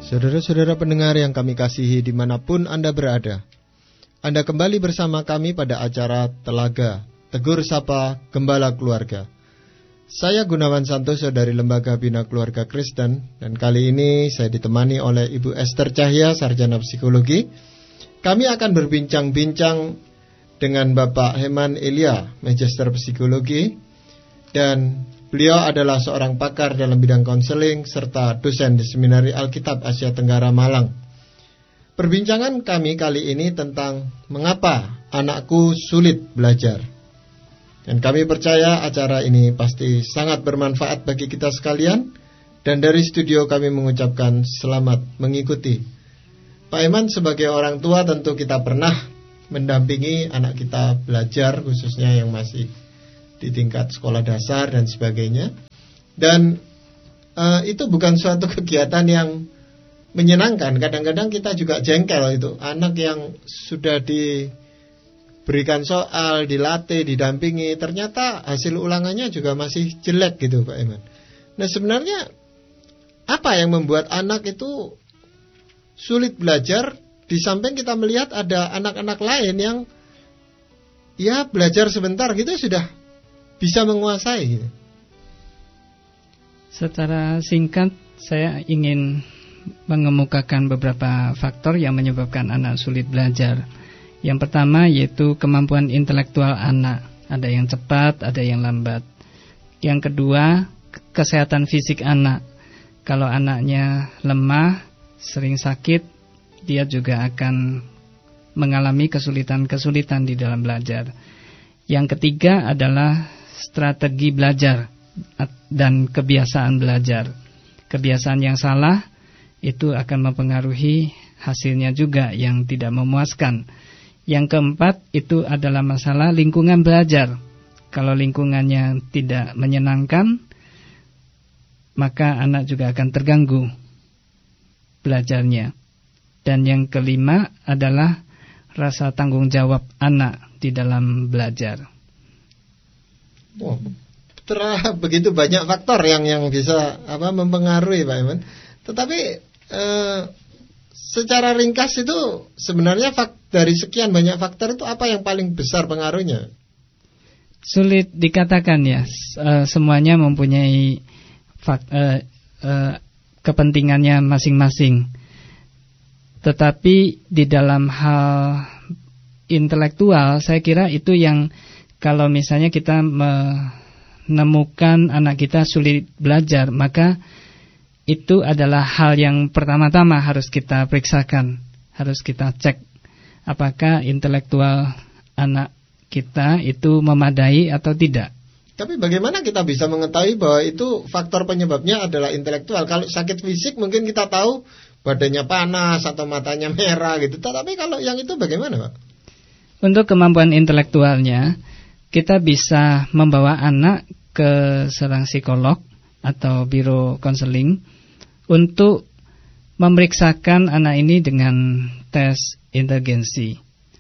Saudara-saudara pendengar yang kami kasihi dimanapun Anda berada, Anda kembali bersama kami pada acara Telaga Tegur Sapa Gembala Keluarga. Saya Gunawan Santoso dari Lembaga Bina Keluarga Kristen, dan kali ini saya ditemani oleh Ibu Esther Cahya, Sarjana Psikologi. Kami akan berbincang-bincang dengan Bapak Heman Elia, Magister Psikologi, dan beliau adalah seorang pakar dalam bidang konseling serta dosen di Seminari Alkitab Asia Tenggara Malang. Perbincangan kami kali ini tentang mengapa anakku sulit belajar. Dan kami percaya acara ini pasti sangat bermanfaat bagi kita sekalian. Dan dari studio kami mengucapkan selamat mengikuti. Pak Eman, sebagai orang tua tentu kita pernah mendampingi anak kita belajar, khususnya yang masih di tingkat sekolah dasar dan sebagainya. Dan itu bukan suatu kegiatan yang menyenangkan. Kadang-kadang kita juga jengkel itu. Anak yang sudah diberikan soal, dilatih, didampingi, ternyata hasil ulangannya juga masih jelek gitu, Pak Eman. Nah, sebenarnya apa yang membuat anak itu sulit belajar, di samping kita melihat ada anak-anak lain yang ya belajar sebentar gitu sudah bisa menguasai gitu. Secara singkat saya ingin mengemukakan beberapa faktor yang menyebabkan anak sulit belajar. Yang pertama yaitu kemampuan intelektual anak. Ada yang cepat, ada yang lambat. Yang kedua, kesehatan fisik anak. Kalau anaknya lemah, sering sakit, dia juga akan mengalami kesulitan-kesulitan di dalam belajar. Yang ketiga adalah strategi belajar dan kebiasaan belajar. Kebiasaan yang salah itu akan mempengaruhi hasilnya juga yang tidak memuaskan. Yang keempat itu adalah masalah lingkungan belajar. Kalau lingkungannya tidak menyenangkan, maka anak juga akan terganggu belajarnya. Dan yang kelima adalah rasa tanggung jawab anak di dalam belajar. Wow, begitu banyak faktor yang bisa mempengaruhi, Pak Iman. Tetapi secara ringkas itu sebenarnya dari sekian banyak faktor itu apa yang paling besar pengaruhnya? Sulit dikatakan ya. Semuanya mempunyai kepentingannya masing-masing. Tetapi di dalam hal intelektual, saya kira itu yang kalau misalnya kita menemukan anak kita sulit belajar, maka itu adalah hal yang pertama-tama harus kita periksakan, harus kita cek apakah intelektual anak kita itu memadai atau tidak. Tapi bagaimana kita bisa mengetahui bahwa itu faktor penyebabnya adalah intelektual? Kalau sakit fisik mungkin kita tahu badannya panas atau matanya merah gitu. Tapi kalau yang itu bagaimana, Pak? Untuk kemampuan intelektualnya, kita bisa membawa anak ke seorang psikolog atau biro konseling untuk memeriksakan anak ini dengan tes inteligensi.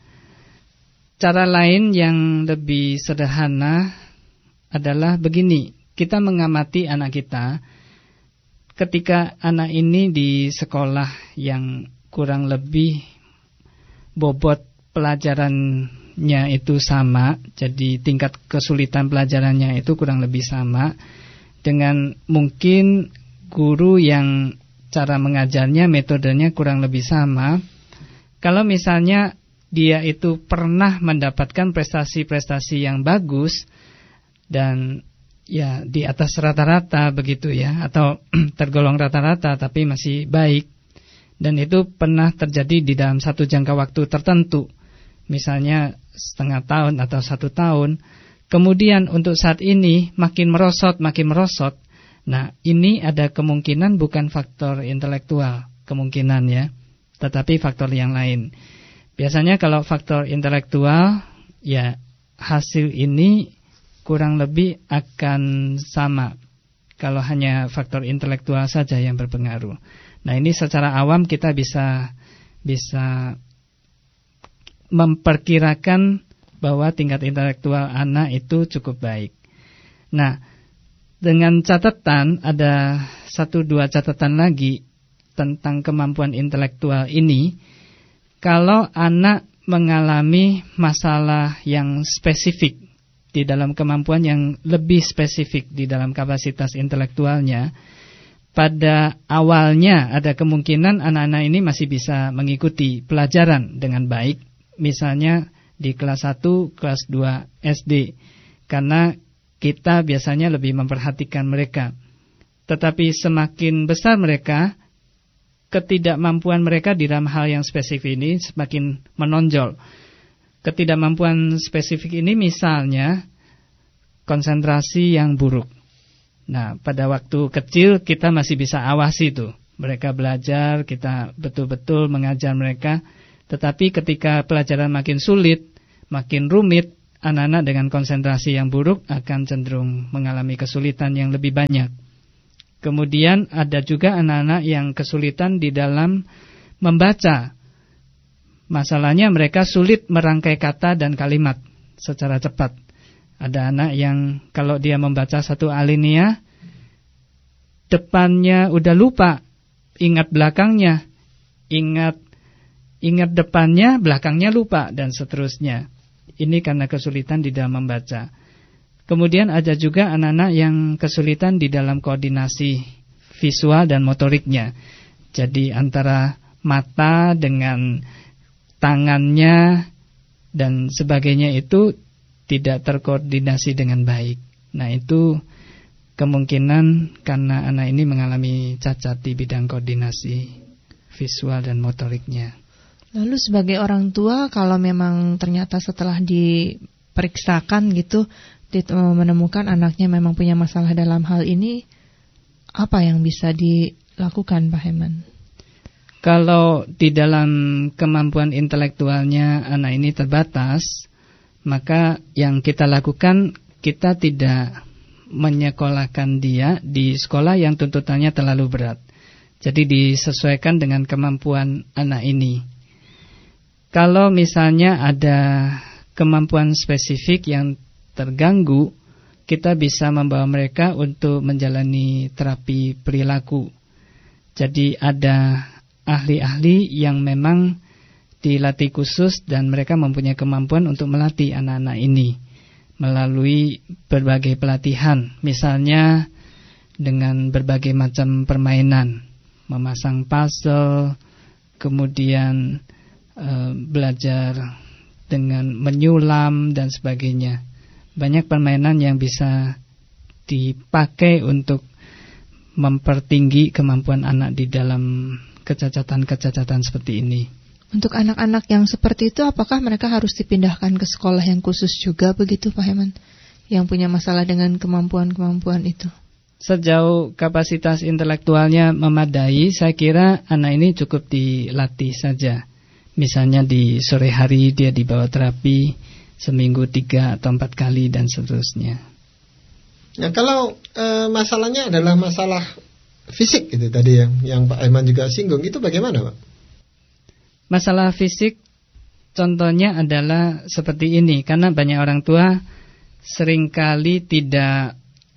Cara lain yang lebih sederhana adalah begini, kita mengamati anak kita ketika anak ini di sekolah yang kurang lebih bobot pelajarannya itu sama, jadi tingkat kesulitan pelajarannya itu kurang lebih sama, dengan mungkin guru yang cara mengajarnya, metodenya kurang lebih sama. Kalau misalnya dia itu pernah mendapatkan prestasi-prestasi yang bagus dan ya di atas rata-rata begitu ya, atau tergolong rata-rata tapi masih baik, dan itu pernah terjadi di dalam satu jangka waktu tertentu, misalnya setengah tahun atau 1 tahun, kemudian untuk saat ini makin merosot. Nah, ini ada kemungkinan bukan faktor intelektual, kemungkinan ya, tetapi faktor yang lain. Biasanya kalau faktor intelektual, ya hasil ini kurang lebih akan sama kalau hanya faktor intelektual saja yang berpengaruh. Nah, ini secara awam kita bisa memperkirakan bahwa tingkat intelektual anak itu cukup baik. Nah, dengan catatan, ada 1-2 catatan lagi tentang kemampuan intelektual ini, kalau anak mengalami masalah yang spesifik di dalam kemampuan yang lebih spesifik di dalam kapasitas intelektualnya, pada awalnya ada kemungkinan anak-anak ini masih bisa mengikuti pelajaran dengan baik, misalnya di kelas 1, kelas 2 SD, karena kita biasanya lebih memperhatikan mereka. Tetapi semakin besar mereka, ketidakmampuan mereka di dalam hal yang spesifik ini semakin menonjol. Ketidakmampuan spesifik ini misalnya konsentrasi yang buruk. Nah, pada waktu kecil kita masih bisa awasi tuh. Mereka belajar, kita betul-betul mengajar mereka. Tetapi ketika pelajaran makin sulit, makin rumit, anak-anak dengan konsentrasi yang buruk akan cenderung mengalami kesulitan yang lebih banyak. Kemudian ada juga anak-anak yang kesulitan di dalam membaca. Masalahnya mereka sulit merangkai kata dan kalimat secara cepat. Ada anak yang kalau dia membaca satu alinea, depannya udah lupa, ingat belakangnya, ingat depannya, belakangnya lupa, dan seterusnya. Ini karena kesulitan di dalam membaca. Kemudian ada juga anak-anak yang kesulitan di dalam koordinasi visual dan motoriknya. Jadi antara mata dengan tangannya dan sebagainya itu tidak terkoordinasi dengan baik. Nah, itu kemungkinan karena anak ini mengalami cacat di bidang koordinasi visual dan motoriknya. Lalu sebagai orang tua, kalau memang ternyata setelah diperiksakan gitu menemukan anaknya memang punya masalah dalam hal ini, apa yang bisa dilakukan, Pak Heman? Kalau di dalam kemampuan intelektualnya anak ini terbatas, maka yang kita lakukan, kita tidak menyekolahkan dia di sekolah yang tuntutannya terlalu berat. Jadi disesuaikan dengan kemampuan anak ini. Kalau misalnya ada kemampuan spesifik yang terganggu, kita bisa membawa mereka untuk menjalani terapi perilaku. Jadi ada ahli-ahli yang memang dilatih khusus dan mereka mempunyai kemampuan untuk melatih anak-anak ini melalui berbagai pelatihan, misalnya dengan berbagai macam permainan, memasang puzzle, kemudian belajar dengan menyulam dan sebagainya. Banyak permainan yang bisa dipakai untuk mempertinggi kemampuan anak di dalam kecacatan-kecacatan seperti ini. Untuk anak-anak yang seperti itu, apakah mereka harus dipindahkan ke sekolah yang khusus juga begitu, Pak Heman? Yang punya masalah dengan kemampuan-kemampuan itu. Sejauh kapasitas intelektualnya memadai, saya kira anak ini cukup dilatih saja. Misalnya di sore hari dia dibawa terapi seminggu 3 atau 4 kali dan seterusnya. Nah, kalau masalahnya adalah masalah fisik itu tadi yang Pak Heman juga singgung, itu bagaimana, Pak? Masalah fisik contohnya adalah seperti ini, karena banyak orang tua seringkali tidak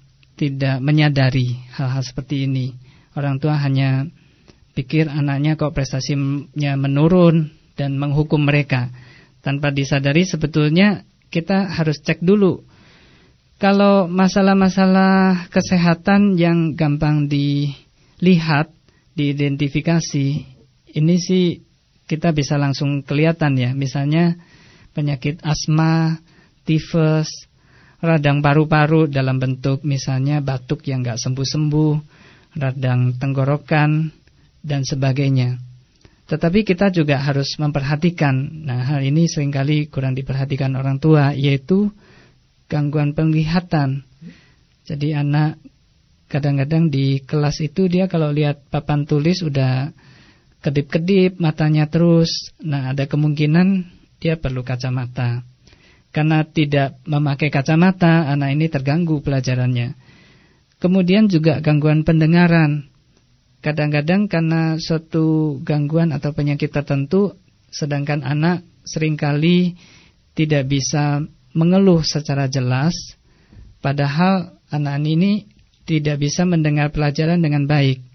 menyadari hal-hal seperti ini. Orang tua hanya pikir anaknya kok prestasinya menurun dan menghukum mereka. Tanpa disadari sebetulnya kita harus cek dulu. Kalau masalah-masalah kesehatan yang gampang dilihat, diidentifikasi, ini sih kita bisa langsung kelihatan ya. Misalnya penyakit asma, tifus, radang paru-paru dalam bentuk misalnya batuk yang gak sembuh-sembuh, radang tenggorokan, dan sebagainya. Tetapi kita juga harus memperhatikan, nah hal ini seringkali kurang diperhatikan orang tua, yaitu gangguan penglihatan. Jadi anak kadang-kadang di kelas itu dia kalau lihat papan tulis udah kedip-kedip matanya terus. Nah, ada kemungkinan dia perlu kacamata. Karena tidak memakai kacamata, anak ini terganggu pelajarannya. Kemudian juga gangguan pendengaran. Kadang-kadang karena suatu gangguan atau penyakit tertentu, sedangkan anak seringkali tidak bisa mengeluh secara jelas, padahal anak ini tidak bisa mendengar pelajaran dengan baik.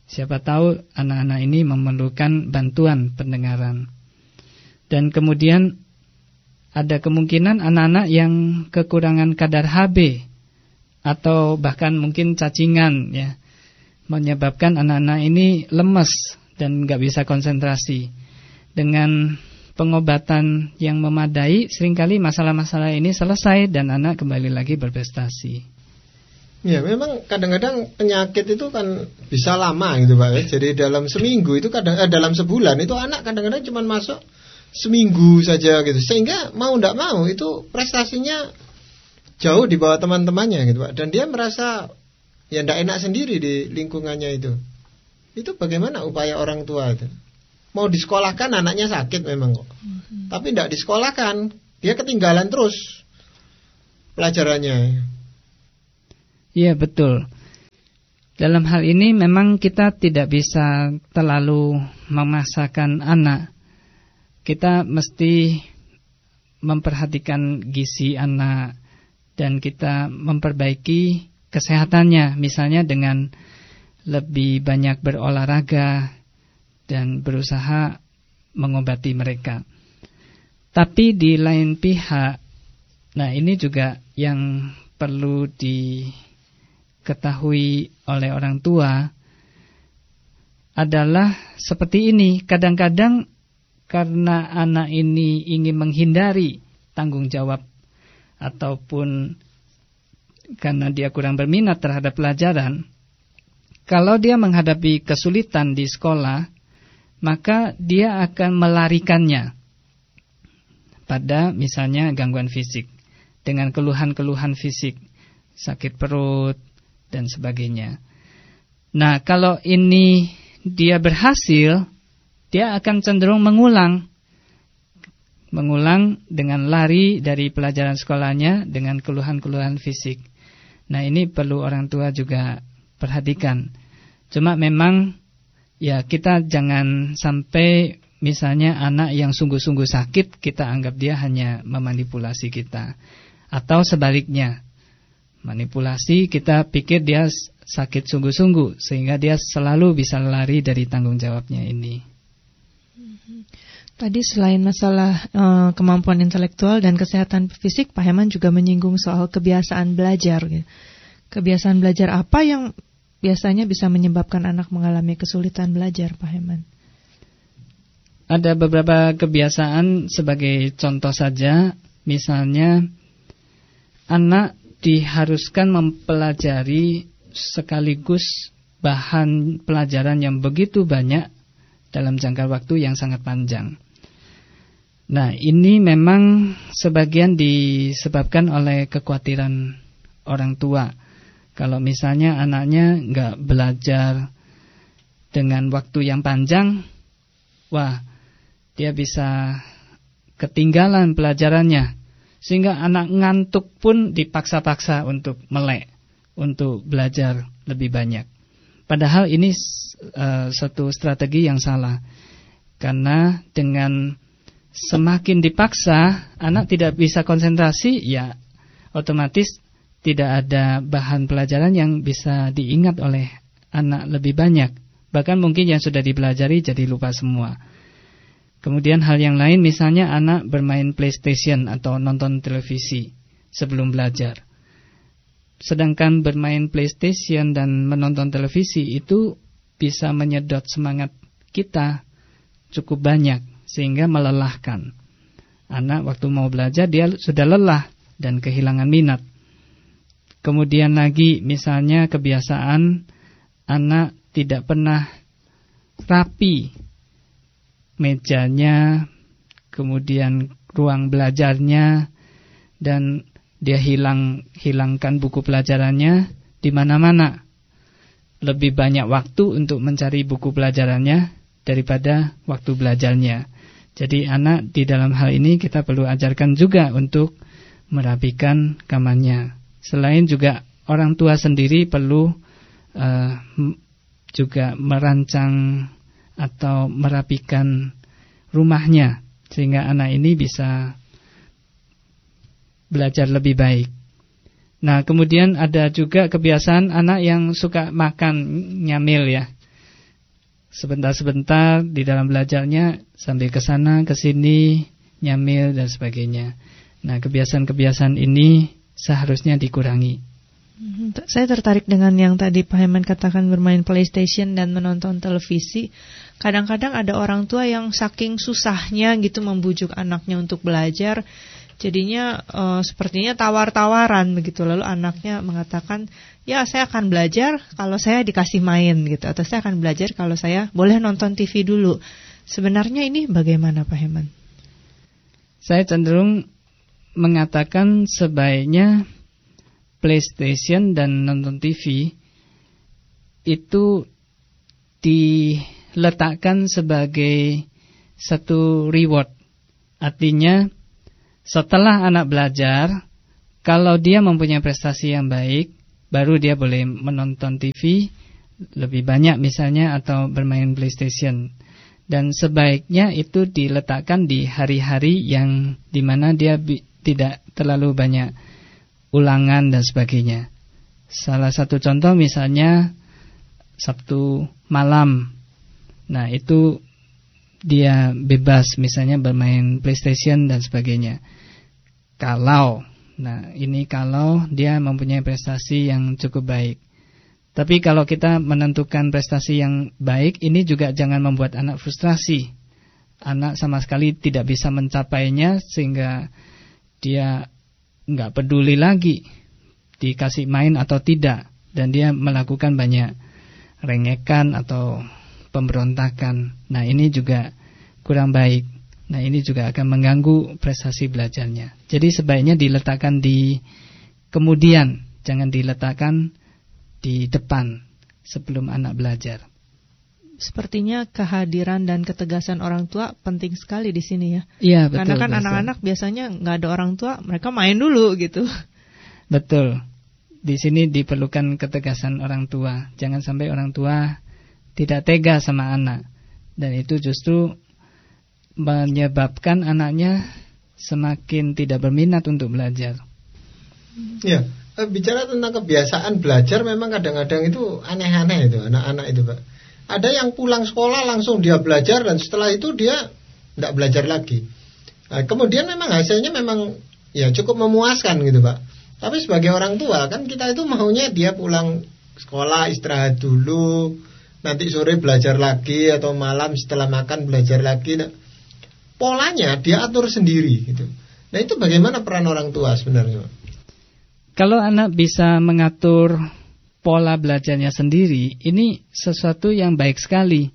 Siapa tahu anak-anak ini memerlukan bantuan pendengaran. Dan kemudian ada kemungkinan anak-anak yang kekurangan kadar HB atau bahkan mungkin cacingan ya, menyebabkan anak-anak ini lemes dan nggak bisa konsentrasi. Dengan pengobatan yang memadai, seringkali masalah-masalah ini selesai dan anak kembali lagi berprestasi. Ya, memang kadang-kadang penyakit itu kan bisa lama gitu Pak ya. Jadi dalam seminggu itu dalam sebulan itu anak kadang-kadang cuma masuk seminggu saja gitu. Sehingga mau tidak mau itu prestasinya jauh di bawah teman-temannya gitu Pak. Dan dia merasa ya tidak enak sendiri di lingkungannya itu. Itu bagaimana upaya orang tua itu? Mau disekolahkan anaknya sakit memang kok. Tapi tidak disekolahkan, dia ketinggalan terus pelajarannya. Iya betul. Dalam hal ini memang kita tidak bisa terlalu memaksakan anak. Kita mesti memperhatikan gizi anak dan kita memperbaiki kesehatannya, misalnya dengan lebih banyak berolahraga dan berusaha mengobati mereka. Tapi di lain pihak, nah ini juga yang perlu diketahui oleh orang tua adalah seperti ini. Kadang-kadang karena anak ini ingin menghindari tanggung jawab ataupun karena dia kurang berminat terhadap pelajaran, kalau dia menghadapi kesulitan di sekolah, maka dia akan melarikannya pada misalnya gangguan fisik dengan keluhan-keluhan fisik, sakit perut dan sebagainya. Nah, kalau ini dia berhasil, dia akan cenderung mengulang dengan lari dari pelajaran sekolahnya dengan keluhan-keluhan fisik. Nah, ini perlu orang tua juga perhatikan. Cuma memang ya kita jangan sampai misalnya anak yang sungguh-sungguh sakit kita anggap dia hanya memanipulasi kita. Atau sebaliknya, manipulasi kita pikir dia sakit sungguh-sungguh sehingga dia selalu bisa lari dari tanggung jawabnya ini. Tadi selain masalah kemampuan intelektual dan kesehatan fisik, Pak Heman juga menyinggung soal kebiasaan belajar. Kebiasaan belajar apa yang biasanya bisa menyebabkan anak mengalami kesulitan belajar, Pak Heman? Ada beberapa kebiasaan sebagai contoh saja. Misalnya anak diharuskan mempelajari sekaligus bahan pelajaran yang begitu banyak dalam jangka waktu yang sangat panjang. Nah, ini memang sebagian disebabkan oleh kekhawatiran orang tua. Kalau misalnya anaknya nggak belajar dengan waktu yang panjang, wah, dia bisa ketinggalan pelajarannya. Sehingga anak ngantuk pun dipaksa-paksa untuk melek, untuk belajar lebih banyak. Padahal ini satu strategi yang salah. Karena dengan semakin dipaksa, anak tidak bisa konsentrasi, ya otomatis tidak ada bahan pelajaran yang bisa diingat oleh anak lebih banyak. Bahkan mungkin yang sudah dipelajari jadi lupa semua. Kemudian hal yang lain, misalnya anak bermain PlayStation atau nonton televisi sebelum belajar. Sedangkan bermain PlayStation dan menonton televisi itu bisa menyedot semangat kita cukup banyak sehingga melelahkan. Anak waktu mau belajar dia sudah lelah dan kehilangan minat. Kemudian lagi misalnya kebiasaan anak tidak pernah rapi mejanya, kemudian ruang belajarnya, dan dia hilangkan buku pelajarannya di mana-mana. Lebih banyak waktu untuk mencari buku pelajarannya daripada waktu belajarnya. Jadi anak di dalam hal ini kita perlu ajarkan juga untuk merapikan kamarnya. Selain juga orang tua sendiri perlu juga merancang atau merapikan rumahnya sehingga anak ini bisa belajar lebih baik. Nah, kemudian ada juga kebiasaan anak yang suka makan nyamil ya. sebentar-sebentar di dalam belajarnya sambil ke sana ke sini, nyamil dan sebagainya. Nah, kebiasaan-kebiasaan ini seharusnya dikurangi. Saya tertarik dengan yang tadi Pak Heman katakan, bermain PlayStation dan menonton televisi. Kadang-kadang ada orang tua yang saking susahnya gitu membujuk anaknya untuk belajar, jadinya sepertinya tawar-tawaran begitu. Lalu anaknya mengatakan, ya saya akan belajar kalau saya dikasih main gitu, atau saya akan belajar kalau saya boleh nonton TV dulu. Sebenarnya ini bagaimana Pak Heman? Saya cenderung mengatakan sebaiknya PlayStation dan nonton TV itu diletakkan sebagai satu reward. Artinya setelah anak belajar, kalau dia mempunyai prestasi yang baik, baru dia boleh menonton TV lebih banyak misalnya, atau bermain PlayStation. Dan sebaiknya itu diletakkan di hari-hari yang dimana dia tidak terlalu banyak ulangan dan sebagainya. Salah satu contoh misalnya Sabtu malam. Nah, itu dia bebas misalnya bermain PlayStation dan sebagainya. Kalau dia mempunyai prestasi yang cukup baik. Tapi kalau kita menentukan prestasi yang baik, ini juga jangan membuat anak frustrasi. Anak sama sekali tidak bisa mencapainya sehingga dia nggak peduli lagi dikasih main atau tidak, dan dia melakukan banyak rengekan atau pemberontakan. Nah, ini juga kurang baik. Nah, ini juga akan mengganggu prestasi belajarnya. Jadi sebaiknya diletakkan di kemudian, jangan diletakkan di depan sebelum anak belajar. Sepertinya kehadiran dan ketegasan orang tua penting sekali di sini ya. Iya, betul. Karena kan anak-anak biasanya nggak ada orang tua, mereka main dulu gitu. Betul. Di sini diperlukan ketegasan orang tua. Jangan sampai orang tua tidak tega sama anak, dan itu justru menyebabkan anaknya semakin tidak berminat untuk belajar. Ya, bicara tentang kebiasaan belajar, memang kadang-kadang itu aneh-aneh itu anak-anak itu, Pak. Ada yang pulang sekolah langsung dia belajar, dan setelah itu dia tidak belajar lagi. Nah, kemudian memang hasilnya memang ya cukup memuaskan gitu, Pak. Tapi sebagai orang tua kan kita itu maunya dia pulang sekolah istirahat dulu, nanti sore belajar lagi, atau malam setelah makan belajar lagi. Nah, polanya dia atur sendiri gitu. Nah, itu bagaimana peran orang tua sebenarnya? Kalau anak bisa mengatur pola belajarnya sendiri, ini sesuatu yang baik sekali.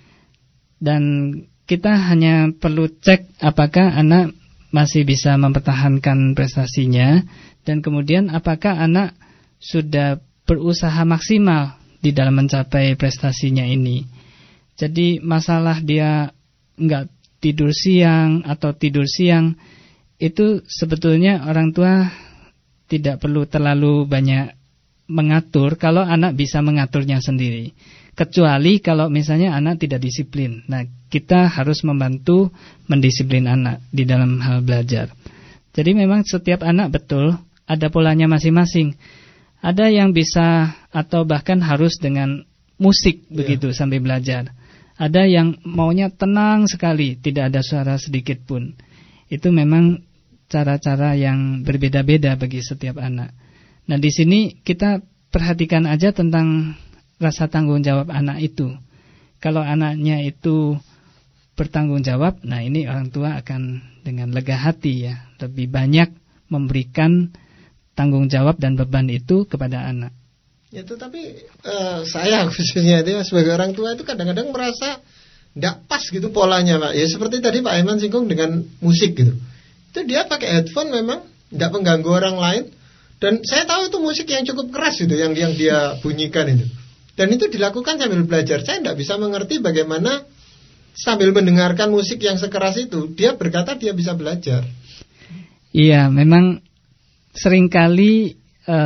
Dan kita hanya perlu cek apakah anak masih bisa mempertahankan prestasinya, dan kemudian apakah anak sudah berusaha maksimal di dalam mencapai prestasinya ini. Jadi masalah dia enggak tidur siang atau tidur siang, itu sebetulnya orang tua tidak perlu terlalu banyak mengatur kalau anak bisa mengaturnya sendiri. Kecuali kalau misalnya anak tidak disiplin. Nah, kita harus membantu mendisiplin anak di dalam hal belajar. Jadi memang setiap anak betul ada polanya masing-masing. Ada yang bisa atau bahkan harus dengan musik begitu sambil belajar. Ada yang maunya tenang sekali, tidak ada suara sedikit pun. Itu memang cara-cara yang berbeda-beda bagi setiap anak. Nah, di sini kita perhatikan aja tentang rasa tanggung jawab anak itu. Kalau anaknya itu bertanggung jawab, nah ini orang tua akan dengan lega hati ya, lebih banyak memberikan tanggung jawab dan beban itu kepada anak. Ya, tetapi saya khususnya itu sebagai orang tua itu kadang-kadang merasa tidak pas gitu polanya, Pak. Ya seperti tadi Pak Aiman singgung dengan musik gitu. Itu dia pakai headphone memang tidak mengganggu orang lain. Dan saya tahu itu musik yang cukup keras itu yang dia bunyikan itu. Dan itu dilakukan sambil belajar. Saya tidak bisa mengerti bagaimana sambil mendengarkan musik yang sekeras itu dia berkata dia bisa belajar. Iya, memang seringkali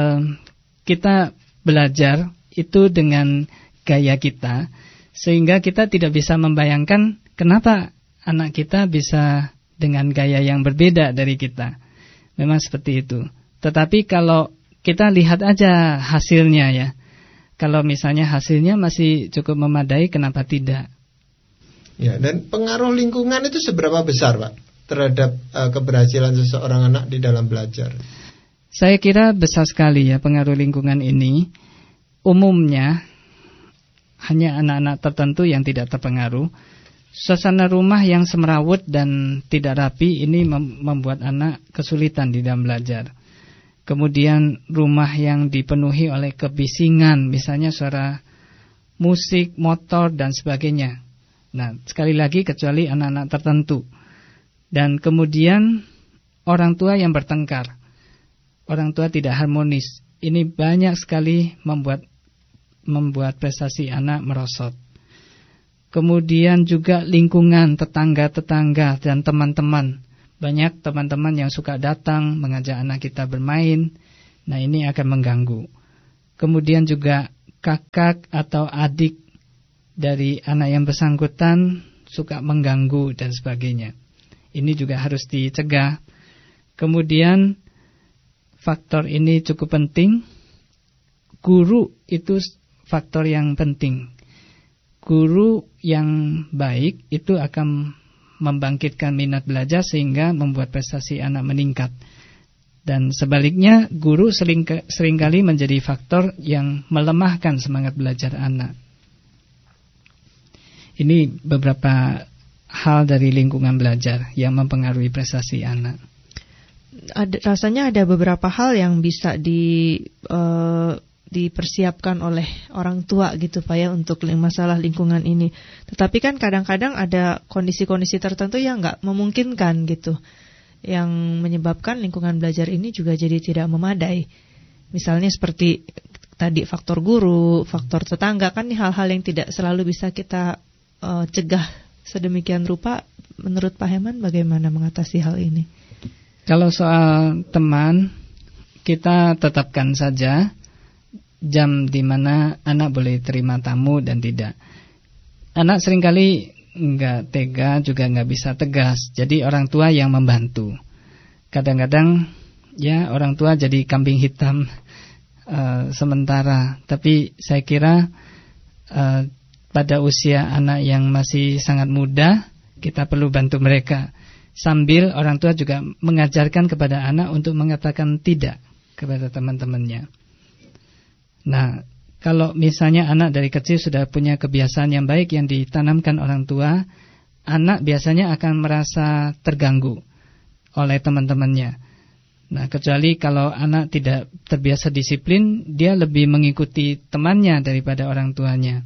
kita belajar itu dengan gaya kita, sehingga kita tidak bisa membayangkan kenapa anak kita bisa dengan gaya yang berbeda dari kita. Memang seperti itu. Tetapi kalau kita lihat aja hasilnya ya, Kalau misalnya hasilnya masih cukup memadai, kenapa tidak? Ya, dan pengaruh lingkungan itu seberapa besar, Pak, terhadap keberhasilan seseorang anak di dalam belajar? Saya kira besar sekali ya pengaruh lingkungan ini. Umumnya hanya anak-anak tertentu yang tidak terpengaruh. Suasana rumah yang semrawut dan tidak rapi ini membuat anak kesulitan di dalam belajar. Kemudian rumah yang dipenuhi oleh kebisingan, misalnya suara musik, motor dan sebagainya. Nah, sekali lagi kecuali anak-anak tertentu. Dan kemudian orang tua yang bertengkar. Orang tua tidak harmonis. Ini banyak sekali membuat prestasi anak merosot. Kemudian juga lingkungan, tetangga-tetangga dan teman-teman. Banyak teman-teman yang suka datang mengajak anak kita bermain. Nah, ini akan mengganggu. Kemudian juga kakak atau adik dari anak yang bersangkutan suka mengganggu dan sebagainya. Ini juga harus dicegah. Kemudian faktor ini cukup penting. Guru itu faktor yang penting. Guru yang baik itu akan membangkitkan minat belajar sehingga membuat prestasi anak meningkat. Dan sebaliknya, guru seringkali menjadi faktor yang melemahkan semangat belajar anak. Ini beberapa hal dari lingkungan belajar yang mempengaruhi prestasi anak. Rasanya ada beberapa hal yang bisa dipersiapkan oleh orang tua gitu Pak ya untuk masalah lingkungan ini. Tetapi kan kadang-kadang ada kondisi-kondisi tertentu yang nggak memungkinkan gitu, yang menyebabkan lingkungan belajar ini juga jadi tidak memadai. Misalnya seperti tadi faktor guru, faktor tetangga, kan ini hal-hal yang tidak selalu bisa kita cegah sedemikian rupa. Menurut Pak Heman bagaimana mengatasi hal ini? Kalau soal teman, kita tetapkan saja jam di mana anak boleh terima tamu dan tidak. Anak seringkali nggak tega, juga nggak bisa tegas. Jadi orang tua yang membantu. Kadang-kadang ya orang tua jadi kambing hitam sementara. Tapi saya kira pada usia anak yang masih sangat muda, kita perlu bantu mereka. Sambil orang tua juga mengajarkan kepada anak untuk mengatakan tidak kepada teman-temannya. Nah, kalau misalnya anak dari kecil sudah punya kebiasaan yang baik yang ditanamkan orang tua, anak biasanya akan merasa terganggu oleh teman-temannya. Nah, kecuali kalau anak tidak terbiasa disiplin, dia lebih mengikuti temannya daripada orang tuanya.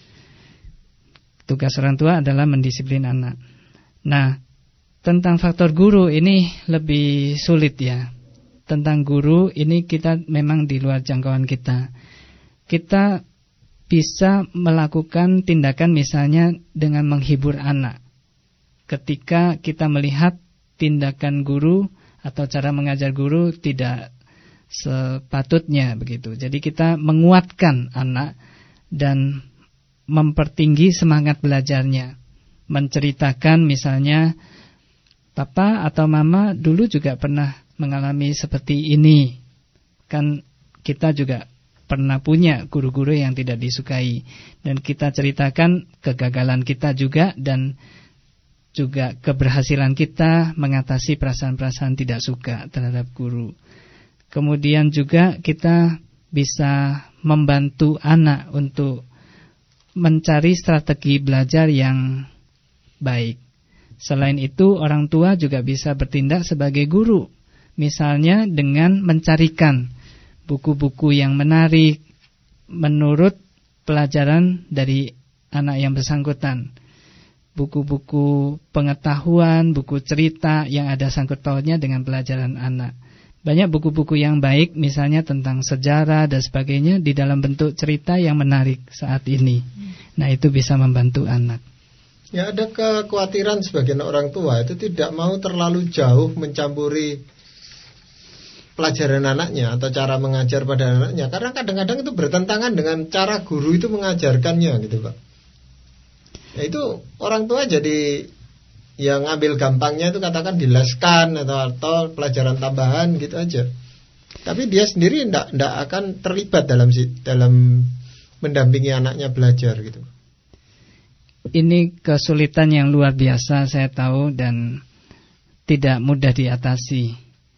Tugas orang tua adalah mendisiplin anak. Nah, tentang faktor guru ini lebih sulit ya. Tentang guru ini kita memang di luar jangkauan kita. Kita bisa melakukan tindakan misalnya dengan menghibur anak. Ketika kita melihat tindakan guru atau cara mengajar guru tidak sepatutnya begitu. Jadi kita menguatkan anak dan mempertinggi semangat belajarnya. Menceritakan misalnya, Papa atau Mama dulu juga pernah mengalami seperti ini. Kan kita juga pernah punya guru-guru yang tidak disukai. Dan kita ceritakan kegagalan kita juga dan juga keberhasilan kita mengatasi perasaan-perasaan tidak suka terhadap guru. Kemudian juga kita bisa membantu anak untuk mencari strategi belajar yang baik. Selain itu, orang tua juga bisa bertindak sebagai guru. Misalnya dengan mencarikan buku-buku yang menarik menurut pelajaran dari anak yang bersangkutan. Buku-buku pengetahuan, buku cerita yang ada sangkut pautnya dengan pelajaran anak. Banyak buku-buku yang baik misalnya tentang sejarah dan sebagainya di dalam bentuk cerita yang menarik saat ini. Nah, itu bisa membantu anak. Ya, ada kekhawatiran sebagian orang tua itu tidak mau terlalu jauh mencampuri pelajaran anaknya atau cara mengajar pada anaknya, karena kadang-kadang itu bertentangan dengan cara guru itu mengajarkannya gitu Pak. Ya, itu orang tua jadi yang ngambil gampangnya itu katakan dileskan atau pelajaran tambahan gitu aja. Tapi dia sendiri tidak akan terlibat dalam mendampingi anaknya belajar gitu? Ini kesulitan yang luar biasa, saya tahu, dan tidak mudah diatasi.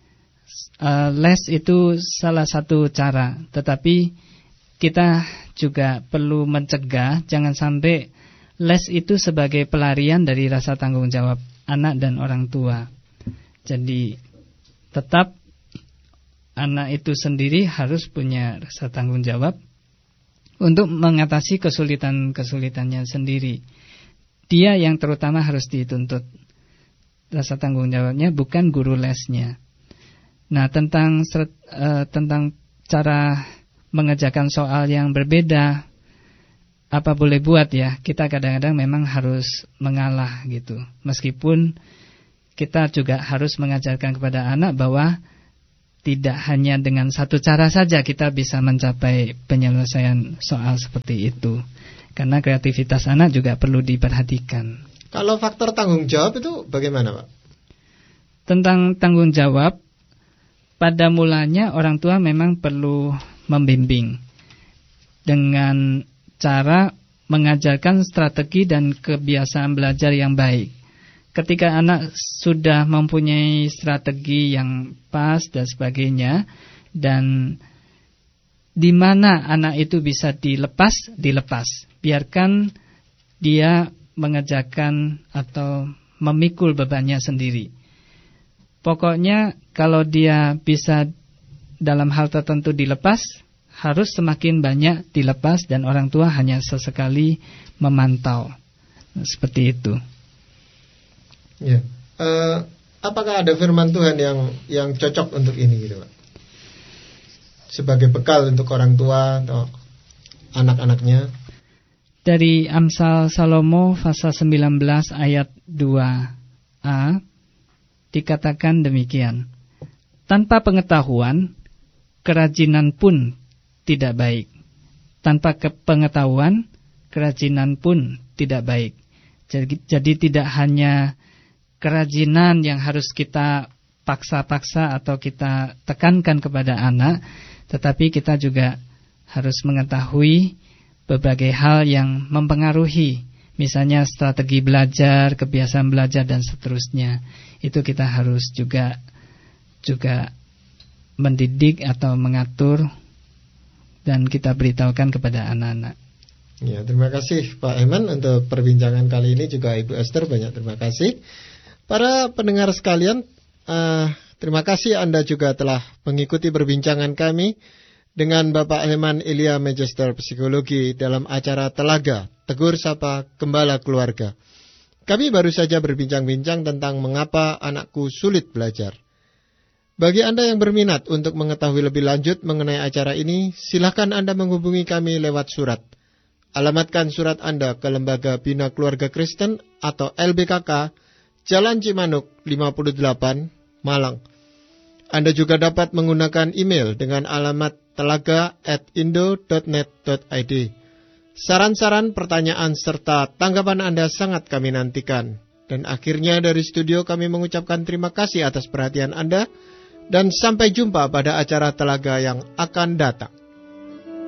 Les itu salah satu cara, tetapi kita juga perlu mencegah jangan sampai les itu sebagai pelarian dari rasa tanggung jawab anak dan orang tua. Jadi tetap anak itu sendiri harus punya rasa tanggung jawab untuk mengatasi kesulitan-kesulitannya sendiri. Dia yang terutama harus dituntut rasa tanggung jawabnya, bukan guru lesnya. Nah, tentang cara mengerjakan soal yang berbeda, apa boleh buat ya? Kita kadang-kadang memang harus mengalah gitu. Meskipun kita juga harus mengajarkan kepada anak bahwa tidak hanya dengan satu cara saja kita bisa mencapai penyelesaian soal seperti itu. Karena kreativitas anak juga perlu diperhatikan. Kalau faktor tanggung jawab itu bagaimana, Pak? Tentang tanggung jawab, pada mulanya orang tua memang perlu membimbing dengan cara mengajarkan strategi dan kebiasaan belajar yang baik. Ketika anak sudah mempunyai strategi yang pas dan sebagainya, dan di mana anak itu bisa dilepas. Biarkan dia mengerjakan atau memikul bebannya sendiri. Pokoknya kalau dia bisa dalam hal tertentu dilepas, harus semakin banyak dilepas dan orang tua hanya sesekali memantau. Seperti itu. Ya. Apakah ada firman Tuhan yang cocok untuk ini gitu, Pak? Sebagai bekal untuk orang tua atau anak-anaknya? Dari Amsal Salomo pasal 19 ayat 2a dikatakan demikian. Tanpa pengetahuan, kerajinan pun tidak baik. Tanpa pengetahuan, kerajinan pun tidak baik. Jadi tidak hanya kerajinan yang harus kita paksa-paksa atau kita tekankan kepada anak, tetapi kita juga harus mengetahui berbagai hal yang mempengaruhi, misalnya strategi belajar, kebiasaan belajar dan seterusnya. Itu kita harus juga mendidik atau mengatur dan kita beritahukan kepada anak-anak. Ya, terima kasih Pak Eman untuk perbincangan kali ini, juga Ibu Esther, banyak terima kasih. Para pendengar sekalian, terima kasih Anda juga telah mengikuti perbincangan kami dengan Bapak Heman Ilya, Magister Psikologi, dalam acara Telaga, Tegur Sapa Gembala Keluarga. Kami baru saja berbincang-bincang tentang mengapa anakku sulit belajar. Bagi Anda yang berminat untuk mengetahui lebih lanjut mengenai acara ini, silakan Anda menghubungi kami lewat surat. Alamatkan surat Anda ke Lembaga Bina Keluarga Kristen atau LBKK, Jalan Cimanuk 58, Malang. Anda juga dapat menggunakan email dengan alamat telaga@indo.net.id. Saran-saran, pertanyaan, serta tanggapan Anda sangat kami nantikan. Dan akhirnya dari studio kami mengucapkan terima kasih atas perhatian Anda, dan sampai jumpa pada acara Telaga yang akan datang.